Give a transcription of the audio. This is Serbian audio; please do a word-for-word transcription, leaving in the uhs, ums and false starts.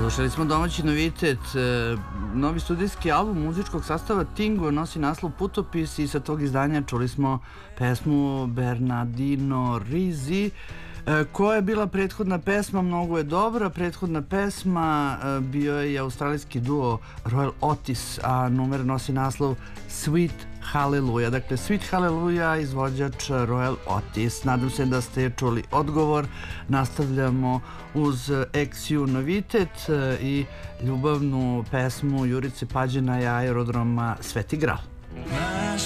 Slušali smo domaći novitet. Novi studijski album muzičkog sastava Tingo nosi naslov Putopis i sa tog izdanja čuli smo pesmu Bernardino Risi. Koja je bila prethodna pesma? Mnogo je dobra. Prethodna pesma bio je australijski duo Royal Otis, a numer nosi naslov Sweet Hallelujah. Dakle, Sweet Hallelujah, izvođač Royal Otis. Nadam se da ste čuli odgovor. Nastavljamo uz Eksiju novitet i ljubavnu pesmu Jurice Pađena i Aerodroma Sveti Gral.